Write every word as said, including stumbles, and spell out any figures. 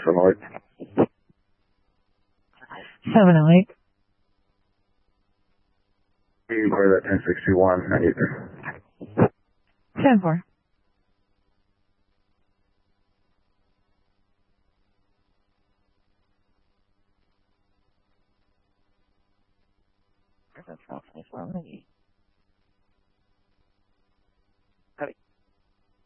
seven oh eight. seven oh eight. Inquiry that ten sixty-one ninety-three. ten four. That's twelve twenty-four.